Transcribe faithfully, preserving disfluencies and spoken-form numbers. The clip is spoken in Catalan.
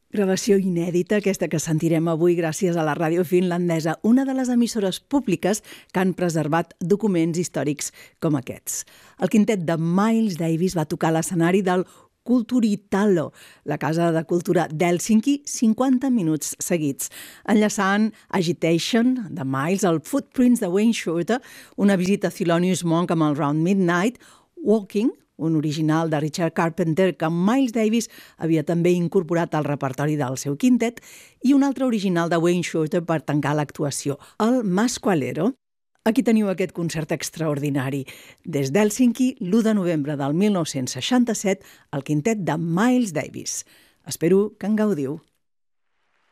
Gravació inèdita, aquesta que sentirem avui gràcies a la ràdio finlandesa, una de les emissores públiques que han preservat documents històrics com aquests. El quintet de Miles Davis va tocar a l'escenari del Kultuuritalo, la casa de cultura d'Hèlsinki, cinquanta minuts seguits, enllaçant Agitation, de Miles, el Footprints de Wayne Shorter, una visita a Thelonious Monk amb el Round Midnight, Walking, un original de Richard Carpenter que Miles Davis havia també incorporat al repertori del seu quintet, i un altre original de Wayne Shorter per tancar l'actuació, el Masqualero. Aquí teniu aquest concert extraordinari. Des d'Hèlsinki, l'u de novembre del mil nou-cents seixanta-set, el quintet de Miles Davis. Espero que en gaudiu.